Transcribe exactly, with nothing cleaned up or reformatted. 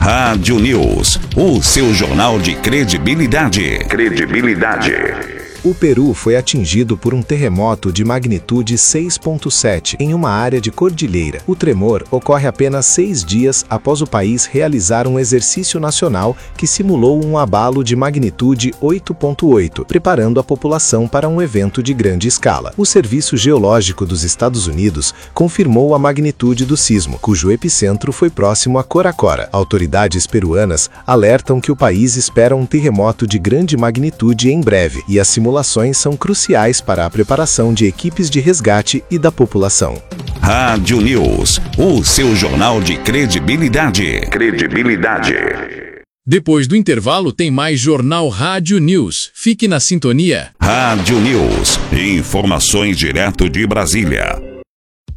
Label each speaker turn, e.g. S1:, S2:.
S1: Rádio News, o seu jornal de credibilidade. Credibilidade.
S2: O Peru foi atingido por um terremoto de magnitude seis ponto sete em uma área de cordilheira. O tremor ocorre apenas seis dias após o país realizar um exercício nacional que simulou um abalo de magnitude oito ponto oito, preparando a população para um evento de grande escala. O Serviço Geológico dos Estados Unidos confirmou a magnitude do sismo, cujo epicentro foi próximo a Coracora. Autoridades peruanas alertam que o país espera um terremoto de grande magnitude em breve e a simulações são cruciais para a preparação de equipes de resgate e da população.
S1: Rádio News, o seu jornal de credibilidade. Credibilidade.
S3: Depois do intervalo tem mais Jornal Rádio News. Fique na sintonia.
S1: Rádio News, informações direto de Brasília.